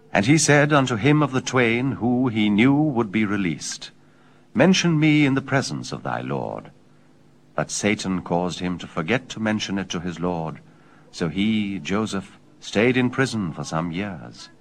And he said unto him of the twain, who he knew would be released, Mention me in the presence of thy Lord. But Satan caused him to forget to mention it to his Lord. So he, Joseph, stayed in prison for some years.